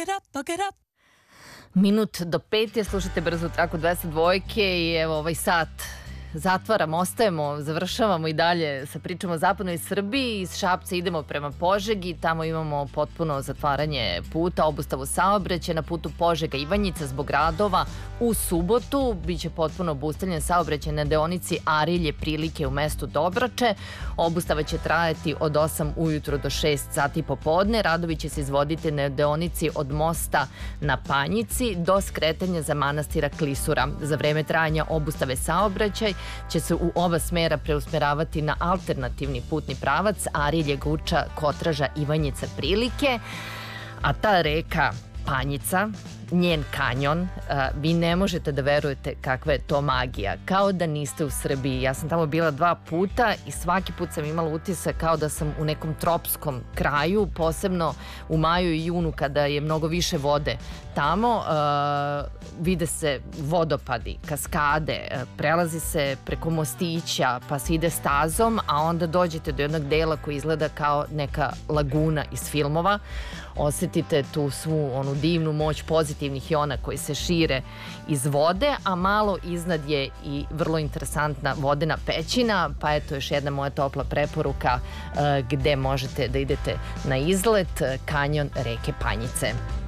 Minut do 5 je, slušate Brzu traku 202 i evo ovaj sat zatvaramo, ostajemo, završavamo i dalje sa pričom o zapadnoj Srbiji. Iz Šapca idemo prema Požegi, tamo imamo potpuno zatvaranje puta, obustavu saobraćaja na putu Požega-Ivanjica zbog radova. U subotu biće potpuno obustavljen saobraćaj na deonici Arilje Prilike u mestu Dobrače. Obustava će trajati od 8 ujutro do 6 sati popodne. Radovi će se izvoditi na deonici od mosta na Panjici do skretanja za manastira Klisura. Za vreme trajanja obustave saobraćaj će se u oba smera preusmeravati na alternativni putni pravac Arilje, Guča, Kotraža, Ivanjica, Prilike. A ta reka Panjica, njen kanjon, vi ne možete da verujete kakva je to magija. Kao da niste u Srbiji. Ja sam tamo bila 2 puta i svaki put sam imala utisak kao da sam u nekom tropskom kraju, posebno u maju i junu kada je mnogo više vode. Tamo vide se vodopadi, kaskade, prelazi se preko mostića, pa se ide stazom, a onda dođete do jednog dela koji izgleda kao neka laguna iz filmova. Osetite tu svu onu divnu moć pozitivnih iona koji se šire iz vode, a malo iznad je i vrlo interesantna vodena pećina, pa eto još jedna moja topla preporuka gde možete da idete na izlet, kanjon reke Panjice.